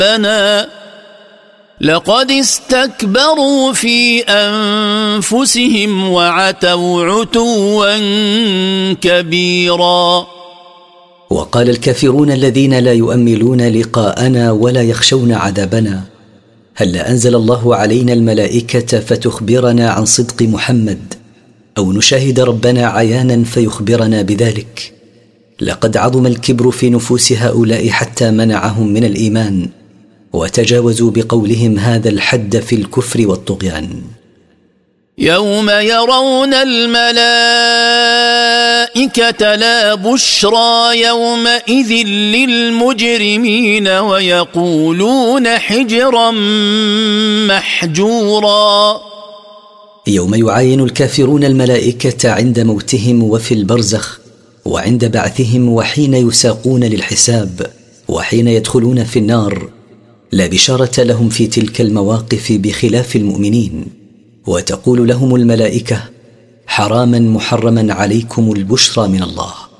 ربنا لقد استكبروا في أنفسهم وعتوا عتوا كبيرا. وقال الكافرون الذين لا يؤملون لقاءنا ولا يخشون عذابنا: هل أنزل الله علينا الملائكة فتخبرنا عن صدق محمد، أو نشاهد ربنا عيانا فيخبرنا بذلك؟ لقد عظم الكبر في نفوس هؤلاء حتى منعهم من الإيمان، وتجاوزوا بقولهم هذا الحد في الكفر والطغيان. يوم يرون الملائكة لا بشرى يومئذ للمجرمين ويقولون حجرا محجورا. يوم يعاين الكافرون الملائكة عند موتهم وفي البرزخ وعند بعثهم وحين يساقون للحساب وحين يدخلون في النار، لا بشارة لهم في تلك المواقف بخلاف المؤمنين. وتقول لهم الملائكة: حراما محرما عليكم البشرى من الله.